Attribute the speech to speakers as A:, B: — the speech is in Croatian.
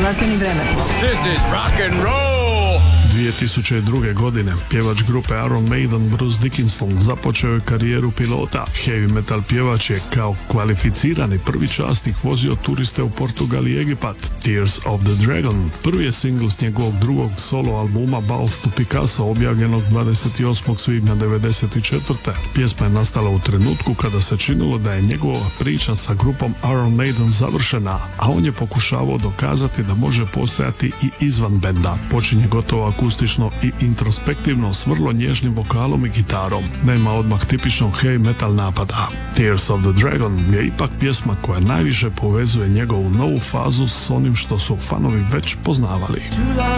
A: glazbeni vremeplov.
B: This is rock and roll!
C: 2002. godine pjevač grupe Iron Maiden Bruce Dickinson započeo je karijeru pilota. Heavy metal pjevač je kao kvalificirani prvi časnik vozio turiste u Portugal i Egipat. Tears of the Dragon prvi je singl s njegovog drugog solo albuma Balls to Picasso objavljenog 28. svibnja 1994. Pjesma je nastala u trenutku kada se činilo da je njegova priča sa grupom Iron Maiden završena, a on je pokušavao dokazati da može postojati i izvan benda. Počinje gotovo akustično i introspektivno s vrlo nježnim vokalom i gitarom. Nema odmah tipičnog heavy metal napada. Tears of the Dragon je ipak pjesma koja najviše povezuje njegovu novu fazu s onim što su fanovi već poznavali.